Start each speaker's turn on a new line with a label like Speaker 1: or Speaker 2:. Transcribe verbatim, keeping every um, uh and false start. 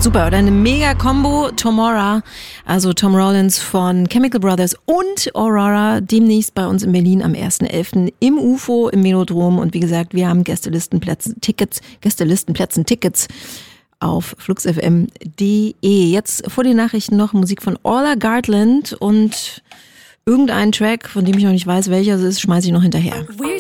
Speaker 1: Super, oder eine Mega-Kombo. Tomorrow, also Tom Rollins von Chemical Brothers und Aurora, demnächst bei uns in Berlin am ersten elften im U F O, im Velodrom. Und wie gesagt, wir haben Gästelistenplätze, Tickets, Gästelistenplätzen, Tickets auf fluxfm punkt de. Jetzt vor den Nachrichten noch Musik von Orla Gartland und irgendein Track, von dem ich noch nicht weiß, welcher es ist, schmeiße ich noch hinterher.
Speaker 2: Weird